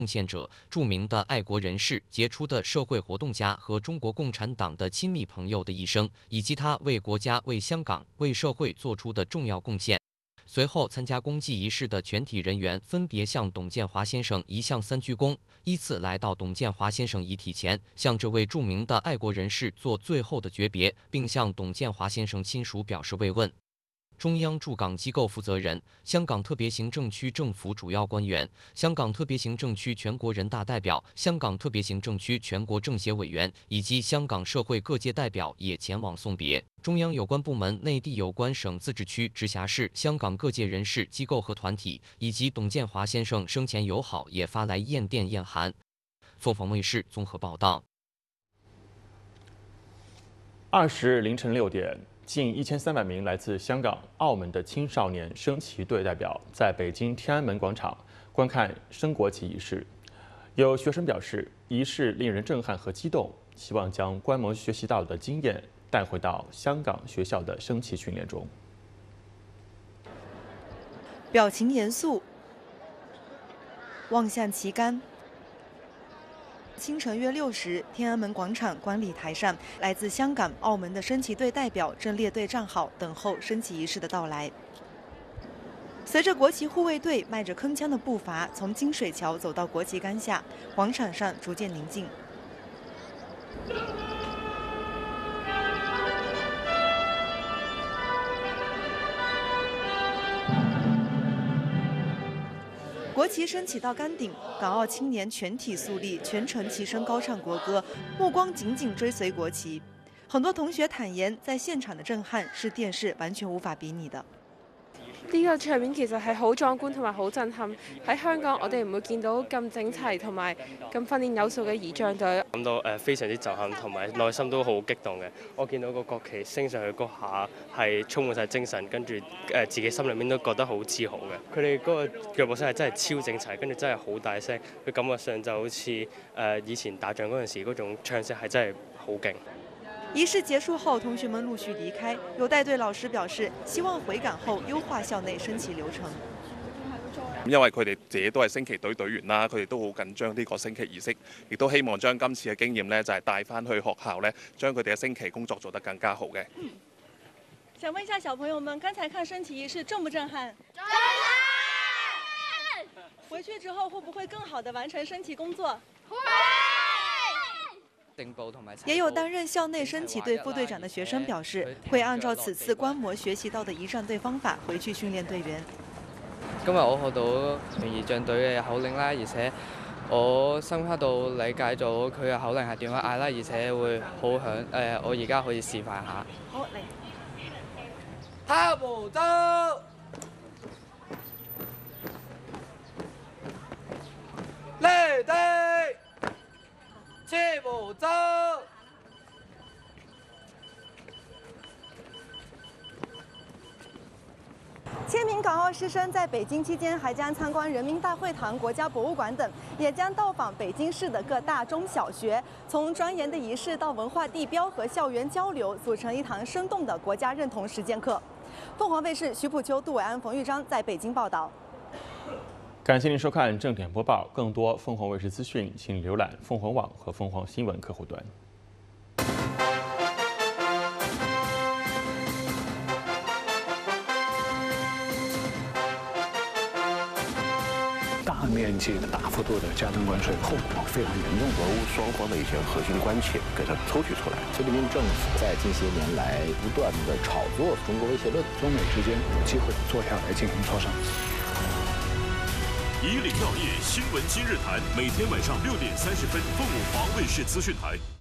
贡献者、著名的爱国人士、杰出的社会活动家和中国共产党的亲密朋友的一生，以及他为国家、为香港、为社会做出的重要贡献。随后，参加公祭仪式的全体人员分别向董建华先生一向三鞠躬，依次来到董建华先生遗体前，向这位著名的爱国人士做最后的诀别，并向董建华先生亲属表示慰问。中央驻港机构负责人、香港特别行政区政府主要官员、香港特别行政区全国人大代表、香港特别行政区全国政协委员以及香港社会各界代表也前往送别。中央有关部门、内地有关省、自治区、直辖市、香港各界人士、机构和团体，以及董建华先生生前友好也发来唁电唁函。凤凰卫视综合报道。 20日凌晨6点。近1300名来自香港、澳门的青少年升旗队代表在北京天安门广场观看升国旗仪式。有学生表示，仪式令人震撼和激动，希望将观摩学习到的经验带回到香港学校的升旗训练中。 表情严肃，望向旗杆。清晨约6时，天安门广场观礼台上，来自香港、澳门的升旗队代表正列队站好，等候升旗仪式的到来。随着国旗护卫队迈着铿锵的步伐从金水桥走到国旗杆下，广场上逐渐宁静。国旗升起到杆顶，港澳青年全体肃立，全程齐声高唱国歌，目光紧紧追随國旗。很多同學坦言，在現場的震撼是電視完全無法比擬的。 呢個場面其實係好壯觀同埋好震撼。喺香港，我哋唔會見到咁整齊同埋咁訓練有素嘅儀仗隊。 感到非常之震撼，同埋內心都好激動嘅。我見到個國旗升上去嗰下係充滿晒精神，跟住自己心裏面都覺得好自豪嘅。佢哋嗰個腳步聲係真係超整齊，跟住真係好大聲，佢感覺上就好似以前打仗嗰陣時嗰種唱聲係真係好勁。 儀式結束後，同學們陸續離開。有帶隊老師表示，希望回港後優化校內升旗流程。 因為佢哋自己都係升旗隊隊員啦，佢哋都好緊張呢個升旗儀式，亦都希望將今次嘅經驗呢，就係帶翻去學校呢，將佢哋嘅升旗工作做得更加好嘅。 想問一下小朋友們，剛才看升旗儀式震不震撼？震撼！回去之後會不會更好地完成升旗工作？會。 也有擔任校內升旗隊副隊長的學生表示，會按照此次觀摩學習到的儀仗隊方法回去訓練隊員。 今日我學到儀仗隊嘅口令啦，而且我深刻到理解咗佢嘅口令係點樣嗌啦，而且會好響。我而家可以示範下。 好，嚟。 踏步走。嚟地。切步走。 千名港澳師生在北京期間，還將參觀人民大會堂、國家博物館等，也將到訪北京市的各大中小學，從莊嚴的儀式到文化地標和校園交流，組成一堂生動的國家認同實踐課。鳳凰衛視徐普秋、杜偉安、馮玉章在北京報道。 感謝您收看正點播報，更多鳳凰衛視資訊，請瀏覽鳳凰網和鳳凰新聞客戶端。 大面積的、大幅度的加徵關稅，後果非常嚴重，俄烏雙方的一些核心關切給它抽取出來。習近平政府在近些年來不斷的炒作中國威脅論，中美之間有機會坐下來進行磋商。 以禮耀業新聞今日談，每天晚上6點30分，鳳凰衛視資訊台。